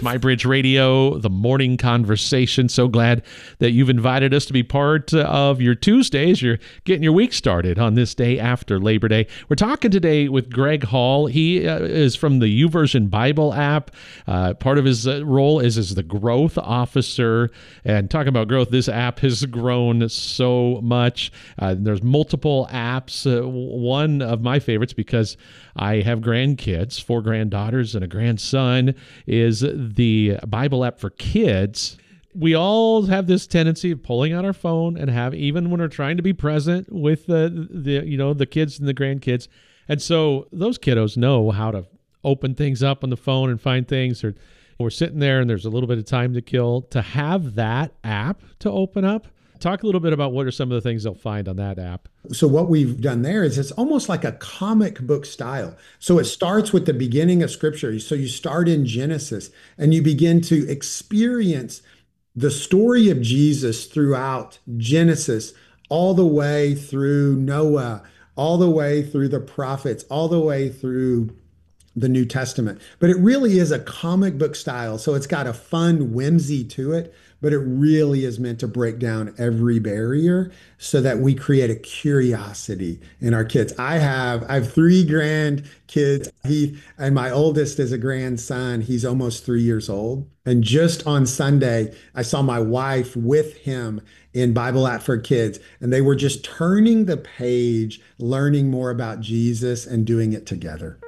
MyBridge Radio, the morning conversation. So glad that you've invited us to be part of your Tuesdays. You're getting your week started on this day after Labor Day. We're talking today with Greg Hall. He is from the YouVersion Bible app. Part of his role is as the growth officer. And talking about growth, this app has grown so much. There's multiple apps. One of my favorites, because I have grandkids, 4 granddaughters and a grandson, is the Bible app for kids. We all have this tendency of pulling out our phone and even when we're trying to be present with the kids and the grandkids. And so those kiddos know how to open things up on the phone and find things, or we're sitting there and there's a little bit of time to kill. To have that app to open up, talk a little bit about what are some of the things they'll find on that app. So what we've done there is it's almost like a comic book style. So it starts with the beginning of Scripture. So you start in Genesis and you begin to experience the story of Jesus throughout Genesis, all the way through Noah, all the way through the prophets, all the way through the New Testament. But it really is a comic book style. So it's got a fun whimsy to it, but it really is meant to break down every barrier so that we create a curiosity in our kids. I have 3 grandkids. And my oldest is a grandson. He's almost 3 years old. And just on Sunday, I saw my wife with him in Bible app for kids, and they were just turning the page, learning more about Jesus and doing it together.